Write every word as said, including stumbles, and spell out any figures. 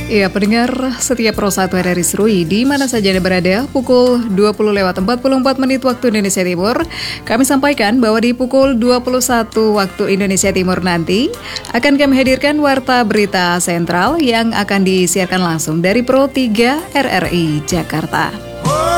Ya, pendengar setiap Pro satu R R I Serui di mana saja Anda berada, pukul dua puluh lewat empat puluh empat menit waktu Indonesia Timur, kami sampaikan bahwa di pukul dua puluh satu waktu Indonesia Timur nanti akan kami hadirkan Warta Berita Sentral yang akan disiarkan langsung dari Pro tiga R R I Jakarta.